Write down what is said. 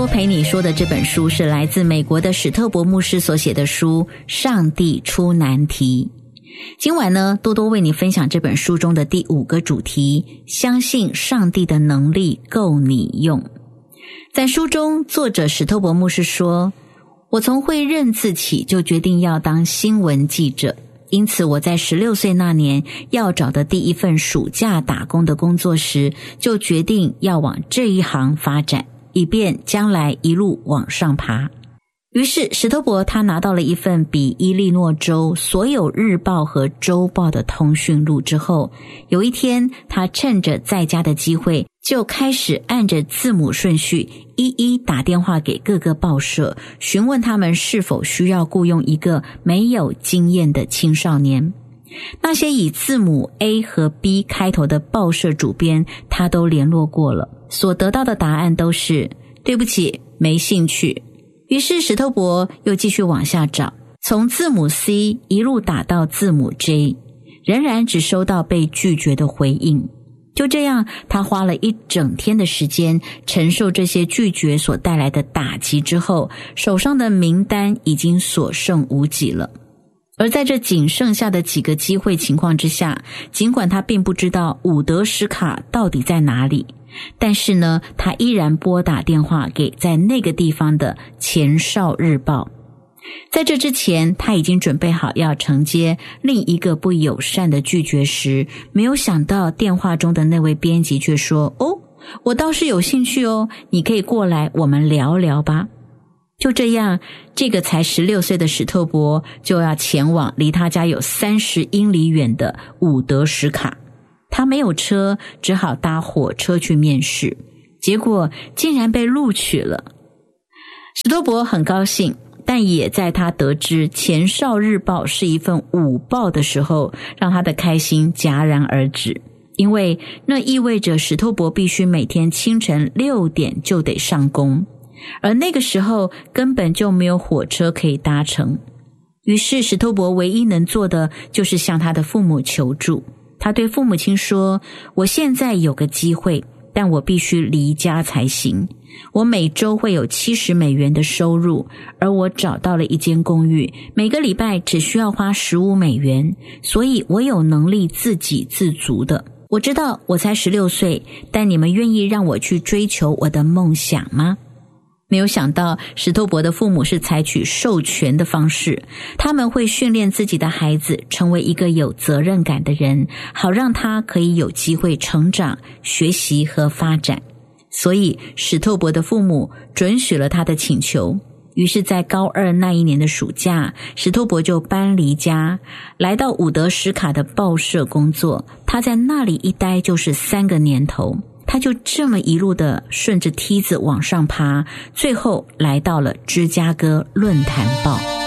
陪你说的这本书是来自美国的史特伯牧师所写的书《上帝出难题》。今晚呢，多多为你分享这本书中的第5个主题，相信上帝的能力够你用。在书中，作者史特伯牧师说，我从会认字起就决定要当新闻记者，因此我在16岁那年要找的第一份暑假打工的工作时，就决定要往这一行发展，以便将来一路往上爬。于是史特伯他拿到了一份比伊利诺州所有日报和周报的通讯录之后，有一天他趁着在家的机会，就开始按着字母顺序一一打电话给各个报社，询问他们是否需要雇佣一个没有经验的青少年。那些以字母 A 和 B 开头的报社主编他都联络过了，所得到的答案都是对不起，没兴趣。于是史特伯又继续往下找，从字母 C 一路打到字母 J， 仍然只收到被拒绝的回应。就这样，他花了一整天的时间承受这些拒绝所带来的打击之后，手上的名单已经所剩无几了。而在这仅剩下的几个机会情况之下，尽管他并不知道伍德史卡到底在哪里，但是呢，他依然拨打电话给在那个地方的前哨日报。在这之前，他已经准备好要承接另一个不友善的拒绝时，没有想到电话中的那位编辑却说，我倒是有兴趣哦，你可以过来我们聊聊吧。就这样，这个才16岁的史特伯就要前往离他家有30英里远的伍德史卡。他没有车，只好搭火车去面试，结果竟然被录取了。史特伯很高兴，但也在他得知前哨日报是一份午报的时候，让他的开心戛然而止，因为那意味着史特伯必须每天清晨6点就得上工，而那个时候根本就没有火车可以搭乘。于是史特伯唯一能做的就是向他的父母求助。他对父母亲说，我现在有个机会，但我必须离家才行。我每周会有70美元的收入，而我找到了一间公寓，每个礼拜只需要花15美元，所以我有能力自给自足的。我知道我才16岁，但你们愿意让我去追求我的梦想吗？没有想到史特伯的父母是采取授权的方式，他们会训练自己的孩子成为一个有责任感的人，好让他可以有机会成长、学习和发展。所以史特伯的父母准许了他的请求。于是在高2那一年的暑假，史特伯就搬离家，来到伍德史卡的报社工作。他在那里一待就是3个年头。他就这么一路的顺着梯子往上爬，最后来到了芝加哥论坛报。